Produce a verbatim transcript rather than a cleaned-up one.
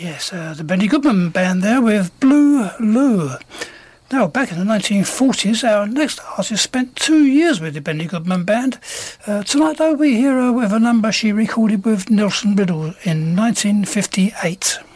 Yes, uh, the Benny Goodman Band there with Blue Lou. Now, back in the nineteen forties, our next artist spent two years with the Benny Goodman Band. Uh, tonight, though, we hear her with a number she recorded with Nelson Riddle in nineteen fifty-eight.